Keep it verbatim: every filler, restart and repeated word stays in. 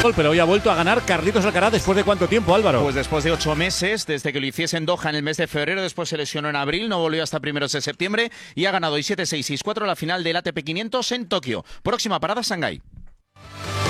Pero hoy ha vuelto a ganar Carlitos Alcaraz después de cuánto tiempo, Álvaro. Pues después de ocho meses, desde que lo hiciese en Doha en el mes de febrero, después se lesionó en abril, no volvió hasta primeros de septiembre y ha ganado hoy siete seis seis cuatro la final del A T P quinientos en Tokio. Próxima parada, Shanghái.